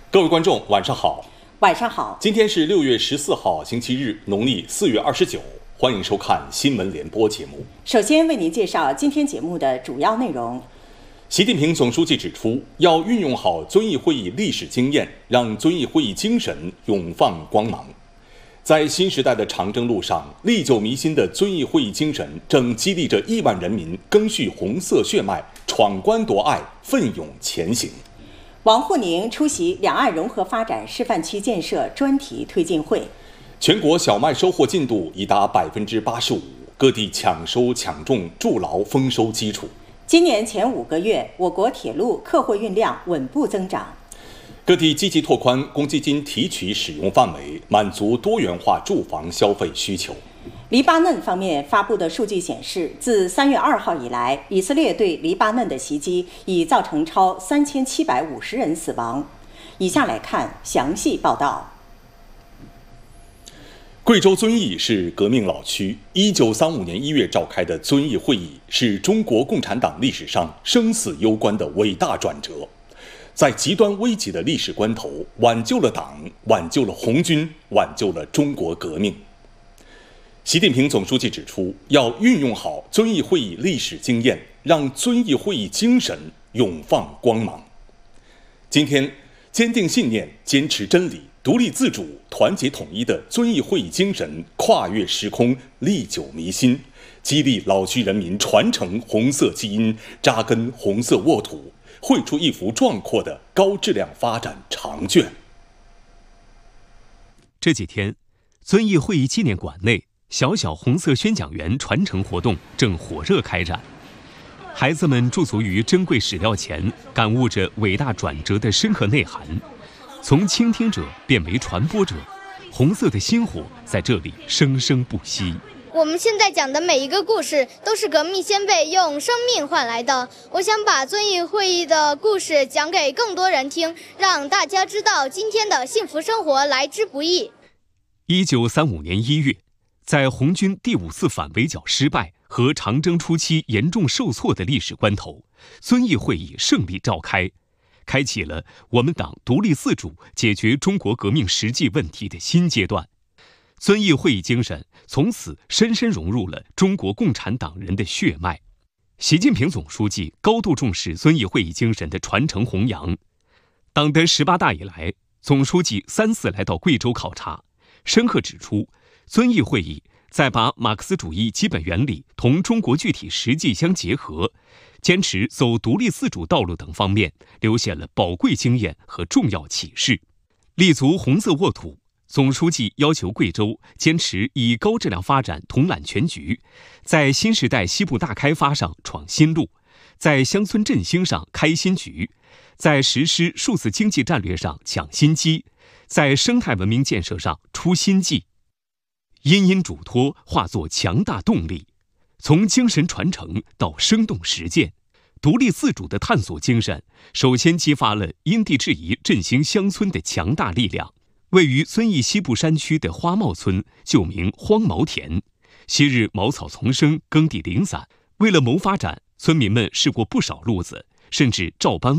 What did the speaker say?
各位观众，晚上好。 晚上好。 今天是6月14号，星期日，农历4月29。欢迎收看新闻联播节目。 首先为您介绍今天节目的主要内容。 习近平总书记指出，要运用好遵义会议历史经验，让遵义会议精神永放光芒。在新时代的长征路上，历久弥新的遵义会议精神正激励着亿万人民赓续红色血脉，闯关夺爱，奋勇前行。 王沪宁出席两岸融合发展示范区建设专题推进会。 全国小麦收获进度已达85%，各地抢收抢种筑牢丰收基础。 今年前5个月，我国铁路客货运量稳步增长。 各地积极拓宽公积金提取使用范围，满足多元化住房消费需求。 黎巴嫩方面发布的数据显示，自3月2号以来，以色列对黎巴嫩的袭击已造成超3750人死亡。以下来看详细报道。 贵州遵义是革命老区，1935年1月召开的遵义会议是中国共产党历史上生死攸关的伟大转折，在极端危急的历史关头，挽救了党，挽救了红军，挽救了中国革命。习近平总书记指出，要运用好遵义会议历史经验，让遵义会议精神永放光芒。今天，坚定信念，坚持真理，独立自主，团结统一的遵义会议精神跨越时空，历久弥新，激励老区人民传承红色基因，扎根红色沃土，绘出一幅壮阔的高质量发展长卷。 这几天，遵义会议纪念馆内小小红色宣讲员传承活动正火热开展，孩子们驻足于珍贵史料前，感悟着伟大转折的深刻内涵。从倾听者变为传播者，红色的星火在这里生生不息。 我们现在讲的每一个故事都是革命先辈用生命换来的。我想把遵义会议的故事讲给更多人听，让大家知道今天的幸福生活来之不易。 1935年1月，在红军第5次反围剿失败和长征初期严重受挫的历史关头，遵义会议胜利召开，开启了我们党独立自主解决中国革命实际问题的新阶段。遵义会议精神从此深深融入了中国共产党人的血脉。习近平总书记高度重视遵义会议精神的传承弘扬。党的18大以来，总书记3次来到贵州考察，深刻指出，遵义会议在把马克思主义基本原理同中国具体实际相结合，坚持走独立自主道路等方面，留下了宝贵经验和重要启示。立足红色沃土，总书记要求贵州坚持以高质量发展统揽全局，在新时代西部大开发上闯新路，在乡村振兴上开新局，在实施数字经济战略上抢新机，在生态文明建设上出新绩。殷殷嘱托化作强大动力，从精神传承到生动实践，独立自主的探索精神首先激发了因地制宜振兴乡村的强大力量。位于遵义西部山区的花茂村旧名荒茅田，昔日茅草丛生，耕地零散。为了谋发展，村民们试过不少路子，甚至照搬